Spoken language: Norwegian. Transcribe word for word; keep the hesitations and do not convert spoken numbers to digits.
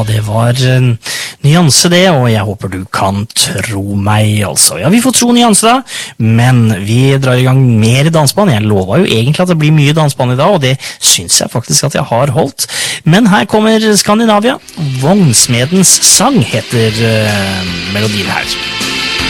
det var uh, Nyanse det, og jeg håper du kan tro meg, altså. Ja, vi får tro Nyanse da, men vi drar i gang mer dansband. Jeg lovet jo egentlig at det blir mye dansband i dag, og det synes jeg faktisk at jeg har holdt. Men her kommer Skandinavia. Vognsmedens sang heter uh, melodien her.